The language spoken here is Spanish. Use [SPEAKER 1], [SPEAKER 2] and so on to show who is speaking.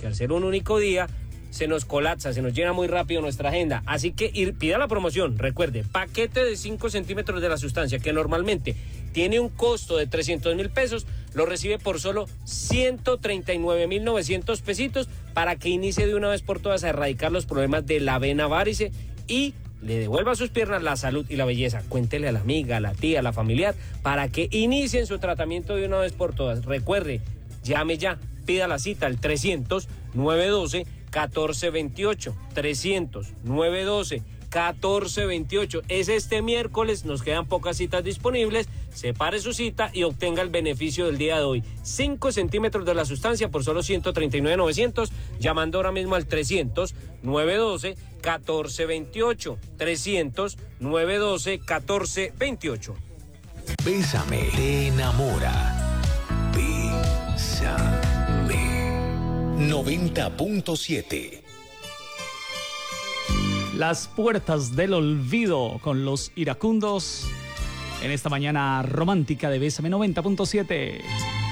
[SPEAKER 1] porque al ser un único día se nos colapsa, se nos llena muy rápido nuestra agenda. Así que pida la promoción. Recuerde, paquete de 5 centímetros de la sustancia, que normalmente tiene un costo de 300.000 pesos, lo recibe por solo 139.900 pesitos para que inicie de una vez por todas a erradicar los problemas de la vena varice y le devuelva a sus piernas la salud y la belleza. Cuéntele a la amiga, a la tía, a la familiar, para que inicien su tratamiento de una vez por todas. Recuerde, llame ya, pida la cita al 300-912-1428, 300-912-1428. Es este miércoles, nos quedan pocas citas disponibles. Separe su cita y obtenga el beneficio del día de hoy. 5 centímetros de la sustancia por solo 139.900, llamando ahora mismo al 300-912-1428, 300-912-1428.
[SPEAKER 2] Bésame, te enamora. Bésame. 90.7.
[SPEAKER 3] Las puertas del olvido con los iracundos en esta mañana romántica de Bésame 90.7.